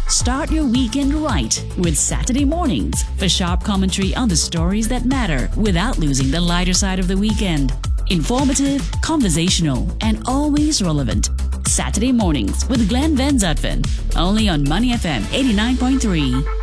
Start your weekend right with Saturday mornings for sharp commentary on the stories that matter without losing the lighter side of the weekend. Informative, conversational, and always relevant. Saturday mornings with Glenn Van Zutphen, only on Money FM 89.3.